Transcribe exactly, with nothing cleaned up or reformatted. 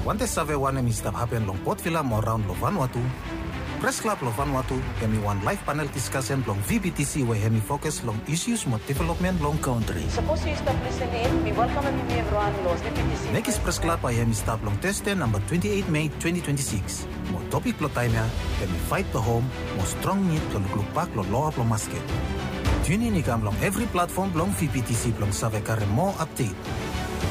Wante save wane mi stap happen long Port Vila mo round lo Vanuatu. Press Club lo Vanuatu hemi one live panel discussion long V B T C we hemi focus long issues mo development long country. Suppose you stop listening, we welcome everyone los V B T C. Nekis Press Club ay hemi stap long teste number twenty-eight May twenty twenty-six. Mo topic lo time hemi fight the home, mo strong need lo luklupak lo law lo masket. Tune in ikam long every platform long V B T C long save kare mo update.